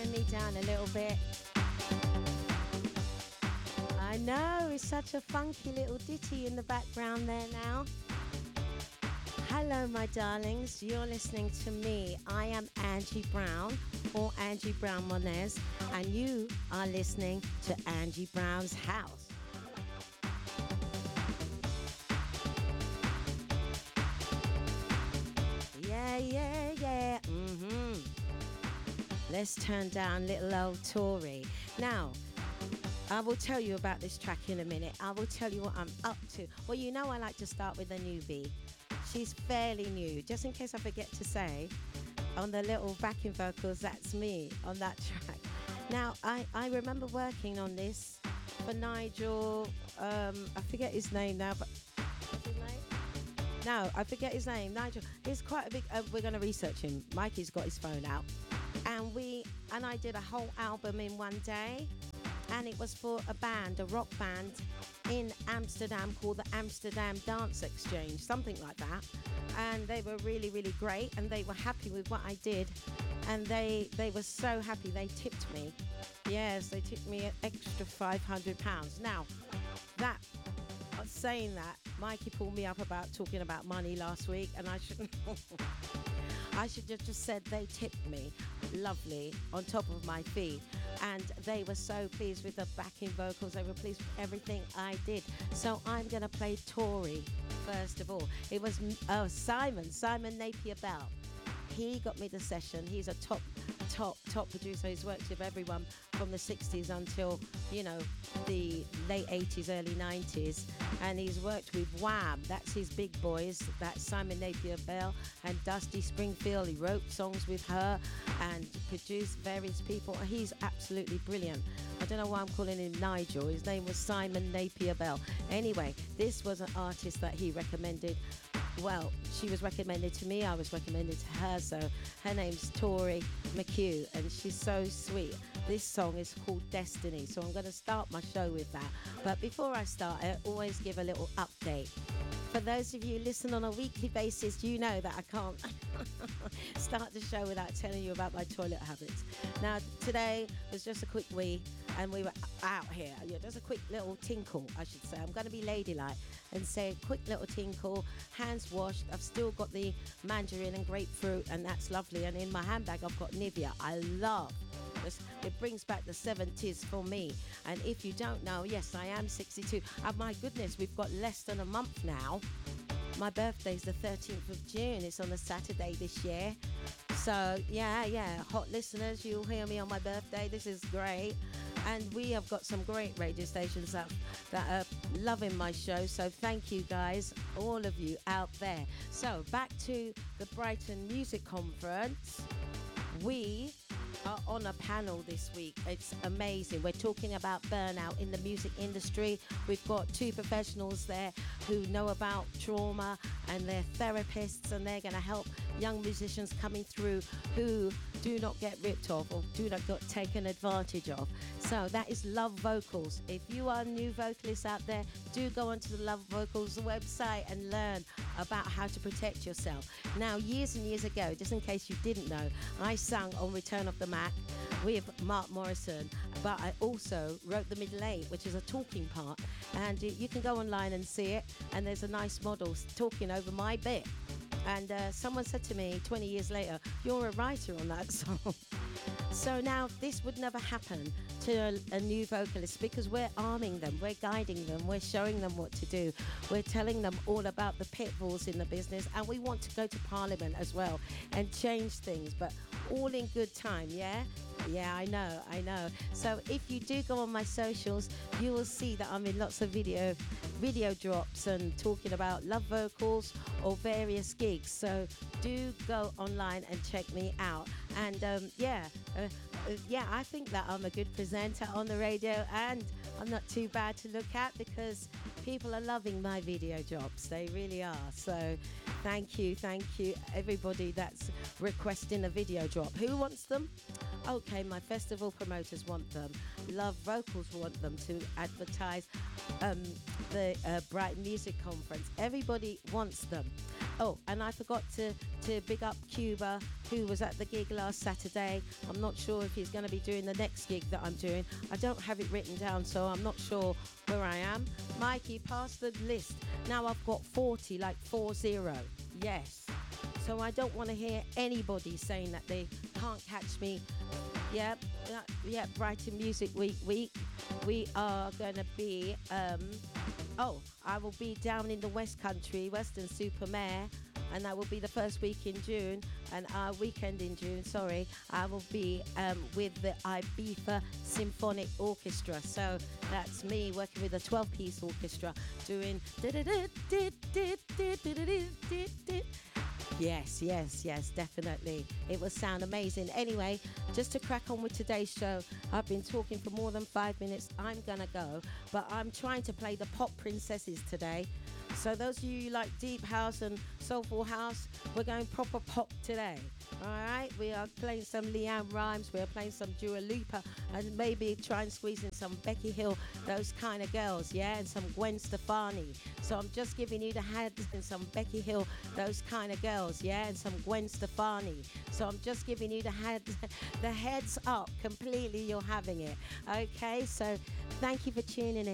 slowing me down a little bit. I know, it's such a funky little ditty in the background there now. Hello, my darlings. You're listening to me. I am Angie Brown, or Angie Brown Monez, and you are listening to Angie Brown's House. Yeah. Let's turn down little old Tory. Now, I will tell you about this track in a minute. I will tell you what I'm up to. Well, you know I like to start with a newbie. She's fairly new. Just in case I forget to say, on the little backing vocals, that's me on that track. Now, I remember working on this for Nigel. I forget his name now, but what's his name? No, I forget his name. Nigel. He's quite a big. We're going to research him. Mikey's got his phone out, and I did a whole album in one day, and it was for a band, a rock band in Amsterdam called the Amsterdam Dance Exchange, something like that. And they were really, really great, and they were happy with what I did, and they were so happy they tipped me. Yes, they tipped me an extra £500. Now, that saying that, Mikey pulled me up about talking about money last week, and I shouldn't. I should have just said they tipped me lovely on top of my fee. And they were so pleased with the backing vocals. They were pleased with everything I did. So I'm going to play Tory first of all. It was Simon Napier Bell. He got me the session. He's a top producer. He's worked with everyone from the 60s until, the late 80s, early 90s. And he's worked with Wham. That's his big boys. That's Simon Napier Bell and Dusty Springfield. He wrote songs with her and produced various people. He's absolutely brilliant. I don't know why I'm calling him Nigel. His name was Simon Napier Bell. Anyway, this was an artist that he recommended. Well, she was recommended to me, I was recommended to her, so her name's Tori McHugh, and she's so sweet. This song is called Destiny, so I'm going to start my show with that. But before I start, I always give a little update. For those of you who listen on a weekly basis, you know that I can't start the show without telling you about my toilet habits. Now, today was just a quick wee, and we were out here. Just a quick little tinkle, I should say. I'm going to be ladylike and say a quick little tinkle, hands washed. I've still got the mandarin and grapefruit, and that's lovely. And in my handbag, I've got Nivea. I love this. It brings back the 70s for me. And if you don't know, yes, I am 62. And my goodness, we've got less than a month now. My birthday's the 13th of June. It's on a Saturday this year. So, yeah, hot listeners, you'll hear me on my birthday. This is great. And we have got some great radio stations that are loving my show. So thank you guys, all of you out there. So back to the Brighton Music Conference. We are on a panel this week. It's amazing. We're talking about burnout in the music industry. We've got two professionals there who know about trauma, and they're therapists, and they're going to help young musicians coming through who do not get ripped off or do not get taken advantage of. So that is Love Vocals. If you are new vocalists out there, do go onto the Love Vocals website and learn about how to protect yourself. Now, years and years ago, just in case you didn't know, I sang on Return of the Mac with Mark Morrison, but I also wrote The Middle Eight, which is a talking part, and you can go online and see it, and there's a nice model talking over my bit. And someone said to me 20 years later, you're a writer on that song. So now this would never happen to a new vocalist, because we're arming them, we're guiding them, we're showing them what to do, we're telling them all about the pitfalls in the business, and we want to go to Parliament as well and change things, but all in good time. Yeah, I know. So if you do go on my socials, you will see that I'm in lots of video drops and talking about Love Vocals or various gigs. So do go online and check me out. And I think that I'm a good presenter on the radio, and I'm not too bad to look at, because people are loving my video drops. They really are. So thank you everybody that's requesting a video drop. Who wants them? Okay, my festival promoters want them. Love Vocals want them to advertise the Brighton Music Conference. Everybody wants them. Oh, and I forgot to big up Cuba, who was at the gig last Saturday. I'm not sure if he's going to be doing the next gig that I'm doing. I don't have it written down, so I'm not sure where I am. Mikey, pass the list. Now I've got 40, like 40. Yes. So I don't want to hear anybody saying that they can't catch me. Yep, yep, Brighton Music Week. We are going to be, I will be down in the West Country, Western Supermare, and that will be the first week in June, and our weekend in June, sorry. I will be with the Ibiza Symphonic Orchestra. So that's me working with a 12-piece orchestra doing... Yes, definitely. It will sound amazing. Anyway, just to crack on with today's show, I've been talking for more than 5 minutes. I'm gonna go, but I'm trying to play the pop princesses today. So those of you who like deep house and soulful house, we're going proper pop today. All right, we are playing some Leanne Rimes, we're playing some Dua Lipa, and maybe try and squeeze in some Becky Hill, those kind of girls, yeah, and some Gwen Stefani. So I'm just giving you the heads and some Becky Hill, those kind of girls, yeah, and some Gwen Stefani. So I'm just giving you the heads up completely. You're having it, okay? So thank you for tuning in.